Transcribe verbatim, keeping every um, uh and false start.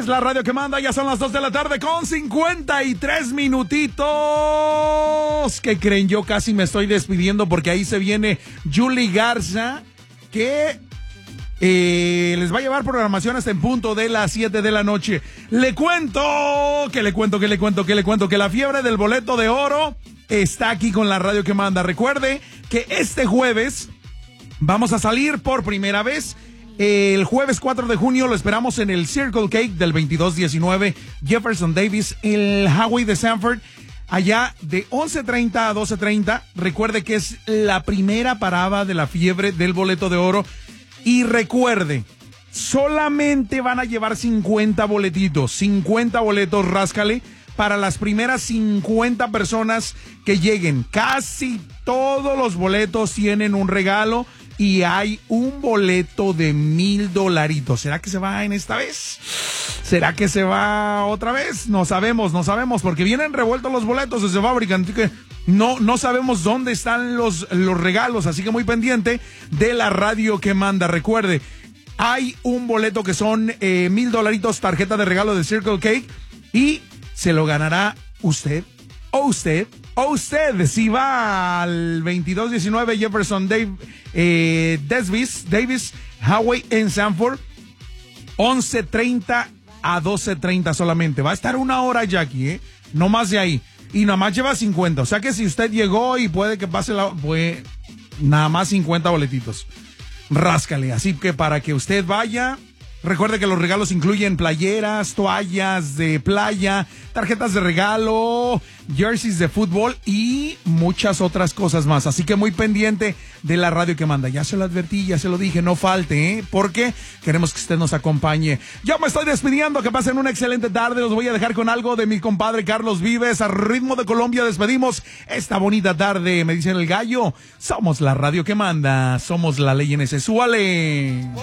es la radio que manda, ya son las dos de la tarde con cincuenta y tres minutitos. ¿Qué creen? Yo casi me estoy despidiendo porque ahí se viene Julie Garza, que eh, les va a llevar programación hasta en punto de las siete de la noche. Le cuento, que le cuento, que le cuento, que le cuento, que la fiebre del boleto de oro está aquí con la radio que manda. Recuerde que este jueves vamos a salir por primera vez. El jueves cuatro de junio lo esperamos en el Circle K del veintidós diecinueve Jefferson Davis, el Highway de Sanford, allá de once treinta a doce treinta. Recuerde que es la primera parada de la fiebre del boleto de oro. Y recuerde, solamente van a llevar cincuenta boletitos, cincuenta boletos, ráscale, para las primeras cincuenta personas que lleguen. Casi todos los boletos tienen un regalo. Y hay un boleto de mil dolaritos. ¿Será que se va en esta vez? ¿Será que se va otra vez? No sabemos, no sabemos, porque vienen revueltos los boletos desde fábrica. Así que no, no sabemos dónde están los, los regalos. Así que muy pendiente de la radio que manda. Recuerde, hay un boleto que son eh, mil dolaritos, tarjeta de regalo de Circle K. Y se lo ganará usted o usted. O usted, si va al veintidós diecinueve Jefferson Dave, eh, Davis, Davis Highway en Sanford, once treinta a doce treinta solamente. Va a estar una hora ya aquí, ¿eh? No más de ahí. Y nada más lleva cincuenta. O sea que si usted llegó y puede que pase la... Pues nada más cincuenta boletitos. Ráscale. Así que para que usted vaya... Recuerde que los regalos incluyen playeras, toallas de playa, tarjetas de regalo, jerseys de fútbol y muchas otras cosas más. Así que muy pendiente de la radio que manda. Ya se lo advertí, ya se lo dije, no falte, ¿eh? Porque queremos que usted nos acompañe. Yo me estoy despidiendo, que pasen una excelente tarde. Los voy a dejar con algo de mi compadre Carlos Vives. A ritmo de Colombia despedimos esta bonita tarde. Me dicen el gallo, somos la radio que manda, somos la ley en ese. ¡Súale!